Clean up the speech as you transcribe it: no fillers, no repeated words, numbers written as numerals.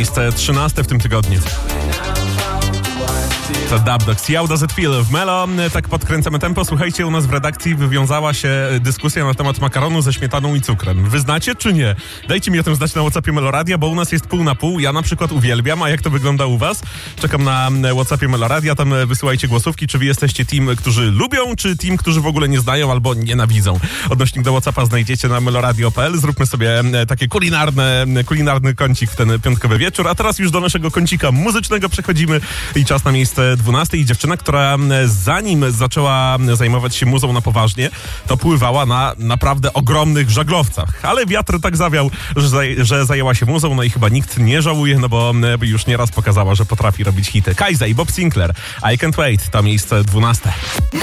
miejsce 13 w tym tygodniu. To Dub Dogs, How Does It Feel? W Melo tak podkręcamy tempo. Słuchajcie, u nas w redakcji wywiązała się dyskusja na temat makaronu ze śmietaną i cukrem. Wy znacie czy nie? Dajcie mi o tym znać na WhatsAppie Meloradia, bo u nas jest pół na pół. Ja na przykład uwielbiam, a jak to wygląda u was? Czekam na WhatsAppie Meloradia, tam wysyłajcie głosówki, czy wy jesteście team, którzy lubią, czy team, którzy w ogóle nie znają albo nienawidzą. Odnośnik do WhatsAppa znajdziecie na meloradio.pl. Zróbmy sobie takie kulinarny kącik w ten piątkowy wieczór. A teraz już do naszego kącika muzycznego przechodzimy i czas na miejsce 12. I dziewczyna, która zanim zaczęła zajmować się muzą na poważnie, to pływała na naprawdę ogromnych żaglowcach. Ale wiatr tak zawiał, że zajęła się muzą, no i chyba nikt nie żałuje, no bo już nieraz pokazała, że potrafi robić hity. Kajza i Bob Sinclair, I Can't Wait, to miejsce 12.